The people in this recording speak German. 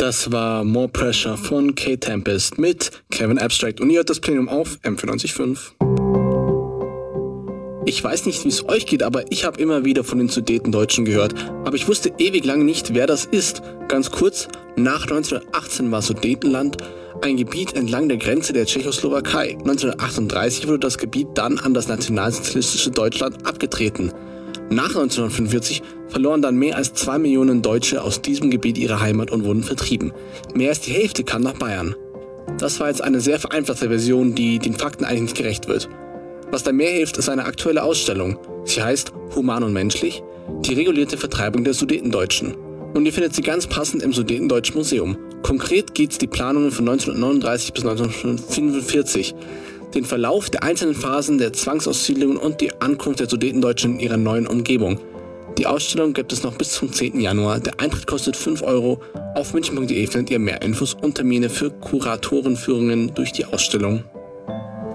Das war More Pressure von K-Tempest mit Kevin Abstract und ihr hört das Plenum auf M94.5. Ich weiß nicht, wie es euch geht, aber ich habe immer wieder von den Sudetendeutschen gehört. Aber ich wusste ewig lang nicht, wer das ist. Ganz kurz, nach 1918 war Sudetenland ein Gebiet entlang der Grenze der Tschechoslowakei. 1938 wurde das Gebiet dann an das nationalsozialistische Deutschland abgetreten. Nach 1945 verloren dann mehr als 2 Millionen Deutsche aus diesem Gebiet ihre Heimat und wurden vertrieben. Mehr als die Hälfte kam nach Bayern. Das war jetzt eine sehr vereinfachte Version, die den Fakten eigentlich nicht gerecht wird. Was da mehr hilft, ist eine aktuelle Ausstellung. Sie heißt Human und Menschlich, die regulierte Vertreibung der Sudetendeutschen. Und ihr findet sie ganz passend im Sudetendeutschen Museum. Konkret geht es die Planungen von 1939 bis 1945. Den Verlauf der einzelnen Phasen der Zwangsaussiedlung und die Ankunft der Sudetendeutschen in ihrer neuen Umgebung. Die Ausstellung gibt es noch bis zum 10. Januar. Der Eintritt kostet 5 Euro. Auf münchen.de findet ihr mehr Infos und Termine für Kuratorenführungen durch die Ausstellung.